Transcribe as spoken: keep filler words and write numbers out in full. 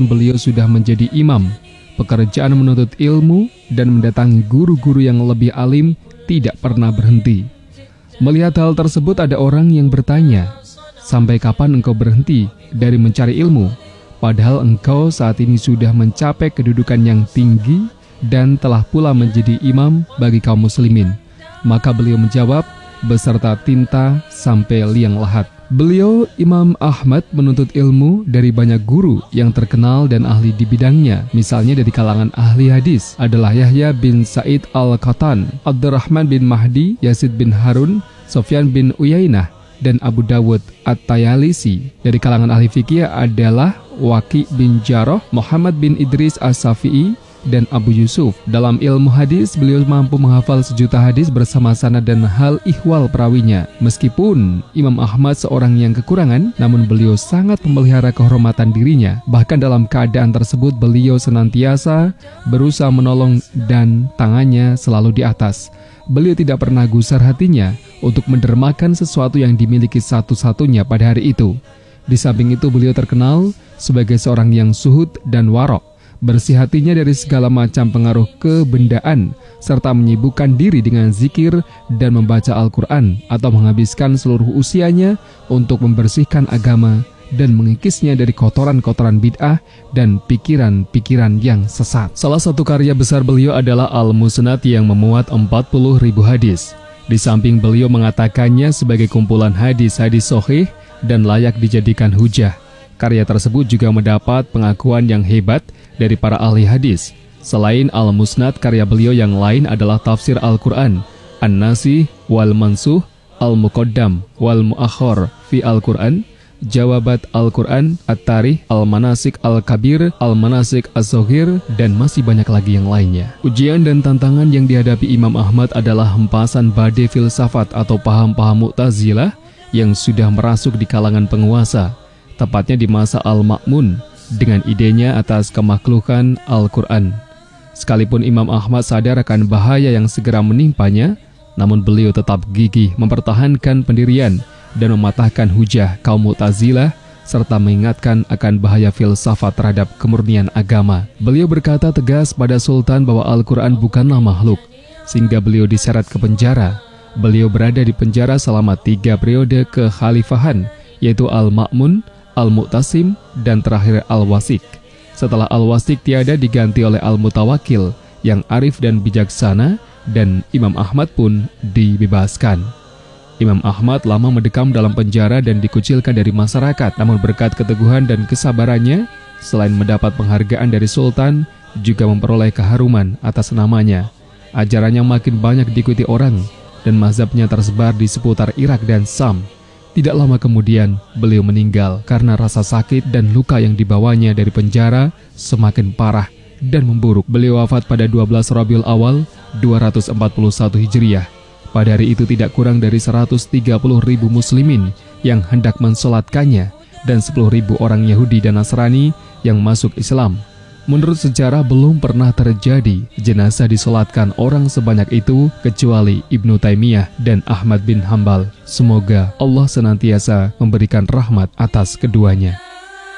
meskipun beliau sudah menjadi imam, pekerjaan menuntut ilmu dan mendatangi guru-guru yang lebih alim tidak pernah berhenti. Melihat hal tersebut, ada orang yang bertanya, "Sampai kapan engkau berhenti dari mencari ilmu? Padahal engkau saat ini sudah mencapai kedudukan yang tinggi dan telah pula menjadi imam bagi kaum muslimin." Maka beliau menjawab, "Beserta tinta sampai liang lahat." Beliau, Imam Ahmad, menuntut ilmu dari banyak guru yang terkenal dan ahli di bidangnya. Misalnya dari kalangan ahli hadis adalah Yahya bin Sa'id Al-Qattan, Abdurrahman bin Mahdi, Yazid bin Harun, Sufyan bin Uyainah, dan Abu Dawud At-Tayalisi. Dari kalangan ahli fikih adalah Waqi bin Jarrah, Muhammad bin Idris As-Safi'i, dan Abu Yusuf. Dalam ilmu hadis, beliau mampu menghafal sejuta hadis bersama sanad dan hal ihwal perawinya. Meskipun Imam Ahmad seorang yang kekurangan, namun beliau sangat memelihara kehormatan dirinya. Bahkan dalam keadaan tersebut, beliau senantiasa berusaha menolong dan tangannya selalu di atas. Beliau tidak pernah gusar hatinya untuk mendermakan sesuatu yang dimiliki satu-satunya pada hari itu. Di samping itu, beliau terkenal sebagai seorang yang zuhud dan warok, bersih hatinya dari segala macam pengaruh kebendaan, serta menyibukkan diri dengan zikir dan membaca Al-Quran, atau menghabiskan seluruh usianya untuk membersihkan agama dan mengikisnya dari kotoran-kotoran bid'ah dan pikiran-pikiran yang sesat. Salah satu karya besar beliau adalah Al-Musnad yang memuat empat puluh ribu hadis. Di samping beliau mengatakannya sebagai kumpulan hadis-hadis sahih dan layak dijadikan hujah. Karya tersebut juga mendapat pengakuan yang hebat dari para ahli hadis. Selain Al-Musnad, karya beliau yang lain adalah tafsir Al-Quran, An-Nasih wal Mansuh, Al-Muqaddam wal Mu'akhir fi Al-Quran, Jawabat Al-Quran, At-Tarikh, Al-Manasik Al-Kabir, Al-Manasik Az-Zohir, dan masih banyak lagi yang lainnya. Ujian dan tantangan yang dihadapi Imam Ahmad adalah hempasan badai filsafat atau paham-paham Mu'tazilah yang sudah merasuk di kalangan penguasa, tepatnya di masa Al-Ma'mun, dengan idenya atas kemakhlukan Al-Quran. Sekalipun Imam Ahmad sadar akan bahaya yang segera menimpanya, namun beliau tetap gigih mempertahankan pendirian dan mematahkan hujah kaum Mu'tazilah, serta mengingatkan akan bahaya filsafat terhadap kemurnian agama. Beliau berkata tegas pada Sultan bahwa Al-Quran bukanlah makhluk, sehingga beliau diseret ke penjara. Beliau berada di penjara selama tiga periode kekhalifahan, yaitu Al-Ma'mun, Al-Mu'tasim, dan terakhir Al-Wasik. Setelah Al-Wasik tiada, diganti oleh Al-Mutawakil yang arif dan bijaksana, dan Imam Ahmad pun dibebaskan. Imam Ahmad lama mendekam dalam penjara dan dikucilkan dari masyarakat, namun berkat keteguhan dan kesabarannya, selain mendapat penghargaan dari Sultan, juga memperoleh keharuman atas namanya. Ajarannya makin banyak diikuti orang, dan mazhabnya tersebar di seputar Irak dan Sam. Tidak lama kemudian, beliau meninggal karena rasa sakit dan luka yang dibawanya dari penjara semakin parah dan memburuk. Beliau wafat pada dua belas Rabiul Awal dua ratus empat puluh satu Hijriah. Pada hari itu tidak kurang dari seratus tiga puluh ribu muslimin yang hendak mensolatkannya dan sepuluh ribu orang Yahudi dan Nasrani yang masuk Islam. Menurut sejarah, belum pernah terjadi jenazah disolatkan orang sebanyak itu kecuali Ibnu Taimiyah dan Ahmad bin Hambal. Semoga Allah senantiasa memberikan rahmat atas keduanya.